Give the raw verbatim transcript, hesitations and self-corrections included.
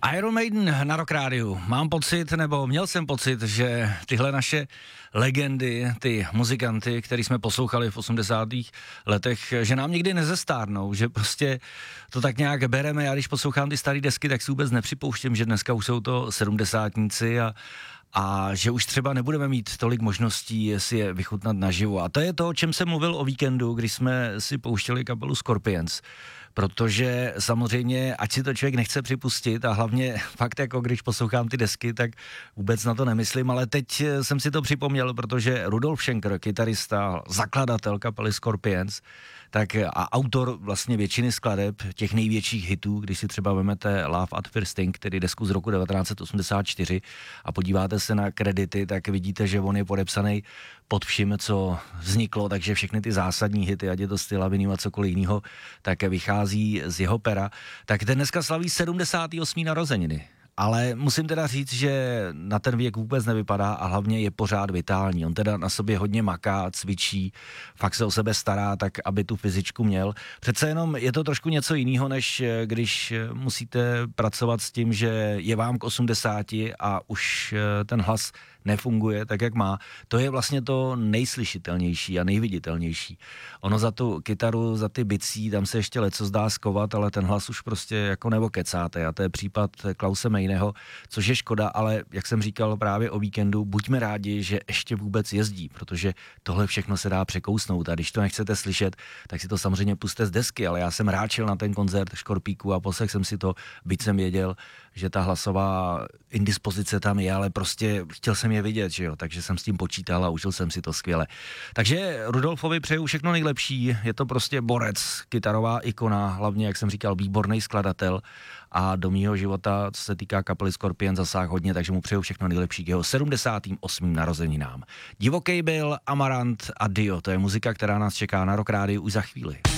Iron Maiden na Rock Rádiu. Mám pocit, nebo měl jsem pocit, že tyhle naše legendy, ty muzikanty, který jsme poslouchali v osmdesátých letech, že nám nikdy nezestárnou, že prostě to tak nějak bereme. Já když poslouchám ty staré desky, tak si vůbec nepřipouštím, že dneska už jsou to sedmdesátníci a a že už třeba nebudeme mít tolik možností si je vychutnat naživo. A to je to, o čem jsem mluvil o víkendu, když jsme si pouštěli kapelu Scorpions. Protože samozřejmě, ať si to člověk nechce připustit a hlavně fakt jako když poslouchám ty desky, tak vůbec na to nemyslím, ale teď jsem si to připomněl, protože Rudolf Schenker, kytarista, zakladatel kapely Scorpions, tak a autor vlastně většiny skladeb těch největších hitů, když si třeba vemete Love at First Sting, tedy desku z roku devatenáct set osmdesát čtyři a podíváte se na kredity, tak vidíte, že on je podepsaný pod vším, co vzniklo, takže všechny ty zásadní hity, ať je to Styl Avenue a cokoliv jiného, tak vychází z jeho pera. Tak ten dneska slaví sedmdesáté osmé narozeniny. Ale musím teda říct, že na ten věk vůbec nevypadá a hlavně je pořád vitální. On teda na sobě hodně maká, cvičí, fakt se o sebe stará, tak aby tu fyzičku měl. Přece jenom je to trošku něco jiného, než když musíte pracovat s tím, že je vám k osmdesáti a už ten hlas nefunguje tak, jak má. To je vlastně to nejslyšitelnější a nejviditelnější. Ono za tu kytaru, za ty bicí, tam se ještě leco zdá skovat, ale ten hlas už prostě jako nevokecáte. A to je případ Klause Mejného, což je škoda, ale jak jsem říkal právě o víkendu, buďme rádi, že ještě vůbec jezdí, protože tohle všechno se dá překousnout a když to nechcete slyšet, tak si to samozřejmě puste z desky, ale já jsem ráčil na ten koncert Škorpíku a poslech jsem si to, byť jsem věděl, že ta hlasová indispozice tam je, ale prostě chtěl jsem je vidět, že jo, takže jsem s tím počítal a užil jsem si to skvěle. Takže Rudolfovi přeju všechno nejlepší, je to prostě borec, kytarová ikona, hlavně, jak jsem říkal, výborný skladatel a do mýho života, co se týká kapely Scorpion, zasáh hodně, takže mu přeju všechno nejlepší k jeho sedmdesátým osmým narozeninám. Divokej byl Amarant a Dio, to je muzika, která nás čeká na Rock Rádiu už za chvíli.